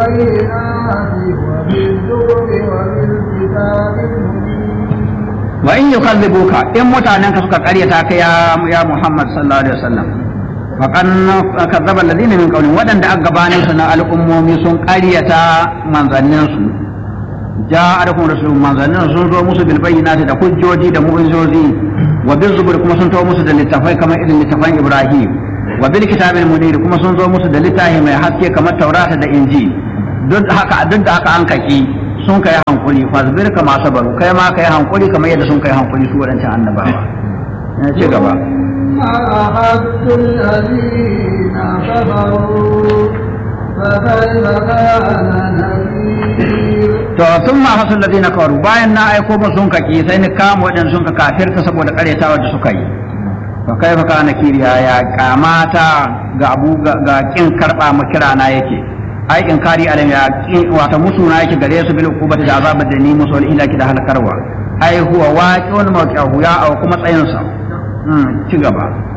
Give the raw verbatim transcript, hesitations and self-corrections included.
بالبينات وبالزبر وبالكتاب المبين. وإن يكذبوك إن متعننك سكت قريتا يا محمد صلى الله عليه وسلم فقد كذب الذين من قولهم ودن da gabanin su na al'ummomi sun ƙaryata manzannin su ja'arhum rasulun manzannin sun zo musu bil bayyinati da hujjoji da mu'jizozi wa bil zubur kuma sun tawo musu da littafai kamar irin littafan Ibrahim wa bil kitabil munir kuma sun zo musu da littafi mai haske kamar Taurata da Injil duk haka duk da haka an kaki sun kai hankuli fasbir kama sabaru kai ma kai hankuli kamar yadda sun kai hankuli su wadancan annabawa ya ci gaba أخذت الذين كفروا فكيف كان نكير. to sun ma hasul ladina kafaru bayan na aiko ba sun kaki sai ni kama wadan sun ka kafirta saboda karetawa da suka yi fa kaifa kana kiriya ya kamata ga abu ga kin karba makira na yake ai in kari alam ya kin wata musu na yake gare su bil ukubati da azabar da ni musu wal ilaki da halkarwa ai huwa waqi'un mawqi'ahu ya au kuma tsayin sa ci gaba